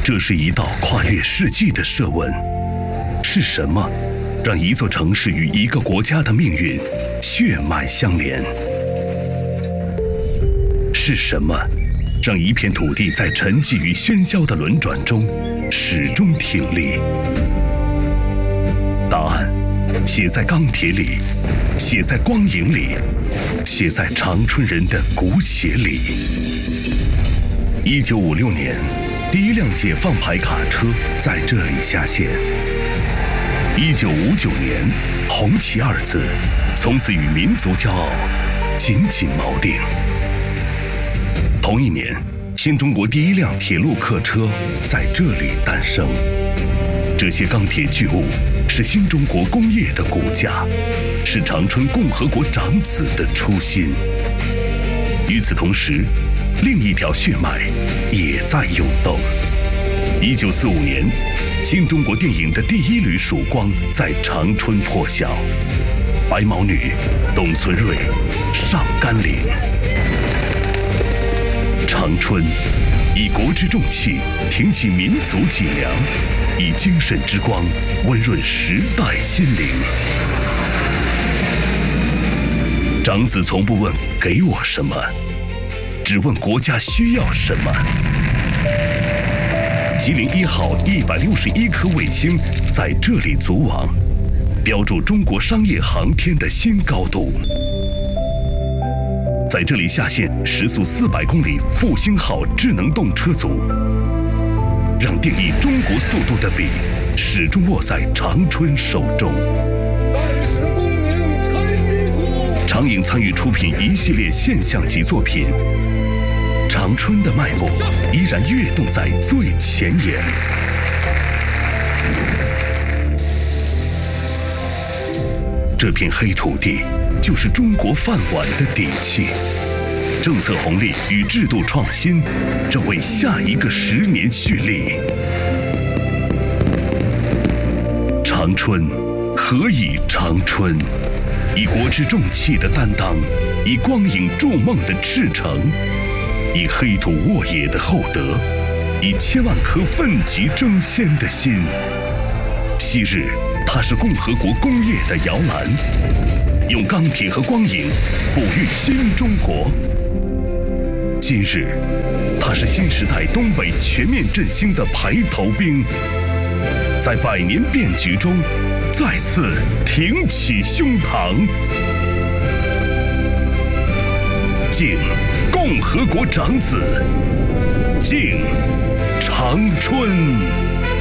这是一道跨越世纪的设问：是什么让一座城市与一个国家的命运血脉相连？是什么让一片土地在沉寂与喧嚣的轮转中始终挺立？答案写在钢铁里，写在光影里，写在长春人的骨血里。1956年，第一辆解放牌卡车在这里下线。1959年，红旗二字从此与民族骄傲紧紧锚定。同一年，新中国第一辆铁路客车在这里诞生。这些钢铁巨物是新中国工业的骨架，是长春共和国长子的初心。与此同时，另一条血脉也在涌动。1945年，新中国电影的第一缕曙光在长春破晓。白毛女、董存瑞、上甘岭。长春以国之重器挺起民族脊梁，以精神之光温润时代心灵。长子从不问给我什么，只问国家需要什么。吉林1号161颗卫星在这里组网，标注中国商业航天的新高度。在这里下线时速400公里复兴号智能动车组，让定义中国速度的笔始终握在长春手中。长影参与出品一系列现象级作品，长春的脉搏依然跃动在最前沿。这片黑土地就是中国饭碗的底气，政策红利与制度创新正为下一个10年蓄力。长春何以长春？以国之重器的担当，以光影筑梦的赤诚，以黑土沃野的厚德，以千万颗奋楫争先的心。昔日它是共和国工业的摇篮，用钢铁和光影哺育新中国。今日它是新时代东北全面振兴的排头兵，在百年变局中再次挺起胸膛。敬共和国长子，敬长春。